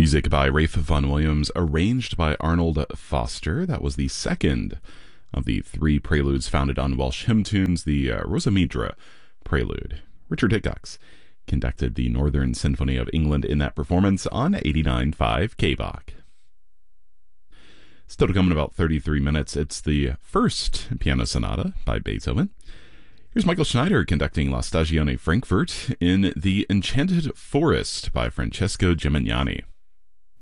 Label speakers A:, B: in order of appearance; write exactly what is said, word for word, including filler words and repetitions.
A: Music by Rafe Vaughan Williams, arranged by Arnold Foster. That was the second of the three preludes founded on Welsh hymn tunes, the uh, Rosamedra Prelude. Richard Hickox conducted the Northern Symphony of England in that performance on eighty-nine point five K B O C. Still to come in about thirty-three minutes, it's the first piano sonata by Beethoven. Here's Michael Schneider conducting La Stagione Frankfurt in The Enchanted Forest by Francesco Gimignani.